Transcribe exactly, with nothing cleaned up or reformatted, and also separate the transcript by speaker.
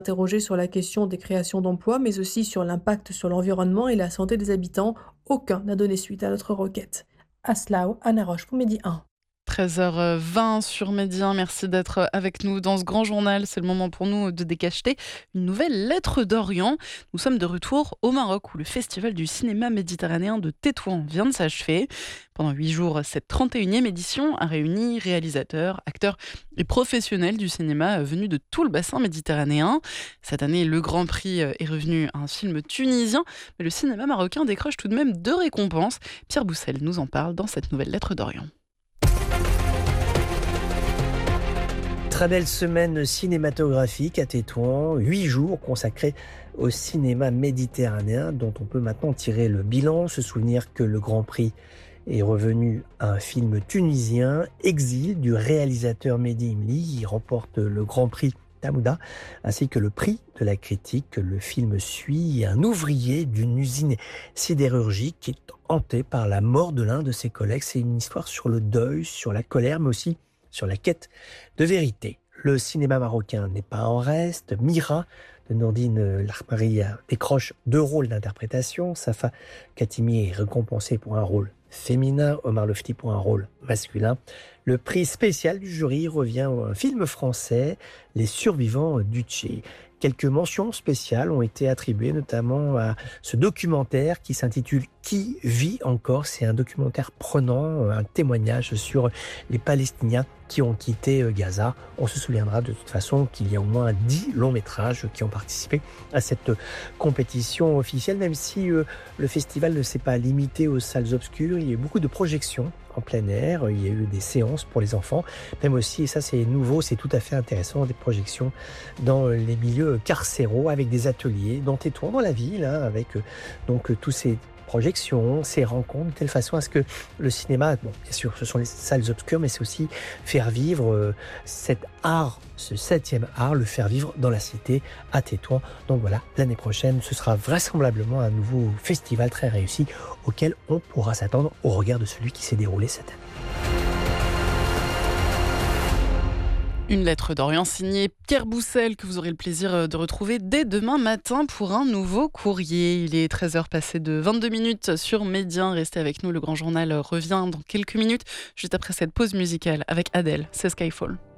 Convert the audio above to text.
Speaker 1: Interrogé sur la question des créations d'emplois, mais aussi sur l'impact sur l'environnement et la santé des habitants, aucun n'a donné suite à notre requête. Aslao, Anna Roche pour Midi un.
Speaker 2: treize heures vingt sur Midi un. Merci d'être avec nous dans ce grand journal. C'est le moment pour nous de décacheter une nouvelle lettre d'Orient. Nous sommes de retour au Maroc où le festival du cinéma méditerranéen de Tétouan vient de s'achever. Pendant huit jours, cette trente et unième édition a réuni réalisateurs, acteurs et professionnels du cinéma venus de tout le bassin méditerranéen. Cette année, le Grand Prix est revenu à un film tunisien, mais le cinéma marocain décroche tout de même deux récompenses. Pierre Boussel nous en parle dans cette nouvelle lettre d'Orient.
Speaker 3: Très belle semaine cinématographique à Tétouan, huit jours consacrés au cinéma méditerranéen dont on peut maintenant tirer le bilan, se souvenir que le Grand Prix est revenu à un film tunisien, Exil, du réalisateur Mehdi Imli. Il remporte le Grand Prix Tamouda, ainsi que le prix de la critique. Le film suit un ouvrier d'une usine sidérurgique qui est hanté par la mort de l'un de ses collègues. C'est une histoire sur le deuil, sur la colère, mais aussi sur la quête de vérité. Le cinéma marocain n'est pas en reste. Mira de Nordine Larmari décroche deux rôles d'interprétation. Safa Katimi est récompensé pour un rôle féminin, Omar Lofti pour un rôle masculin. Le prix spécial du jury revient à un film français, Les Survivants du Tché. Quelques mentions spéciales ont été attribuées, notamment à ce documentaire qui s'intitule « Qui vit encore ?» C'est un documentaire prenant, un témoignage sur les Palestiniens qui ont quitté Gaza. On se souviendra de toute façon qu'il y a au moins dix longs métrages qui ont participé à cette compétition officielle, même si euh, le festival ne s'est pas limité aux salles obscures. Il y a eu beaucoup de projections en plein air, il y a eu des séances pour les enfants, même aussi, et ça c'est nouveau, c'est tout à fait intéressant, des projections dans les milieux carcéraux avec des ateliers dans Tétouan, dans la ville, hein, avec euh, donc tous ces projections, ces rencontres, de telle façon à ce que le cinéma, bon, bien sûr, ce sont les salles obscures, mais c'est aussi faire vivre euh, cet art, ce septième art, le faire vivre dans la cité à Tétouan. Donc voilà, l'année prochaine, ce sera vraisemblablement un nouveau festival très réussi auquel on pourra s'attendre au regard de celui qui s'est déroulé cette année.
Speaker 2: Une lettre d'Orient signée Pierre Boussel que vous aurez le plaisir de retrouver dès demain matin pour un nouveau courrier. Il est treize heures passées de vingt-deux minutes sur Midi un. Restez avec nous, le grand journal revient dans quelques minutes, juste après cette pause musicale avec Adèle, c'est Skyfall.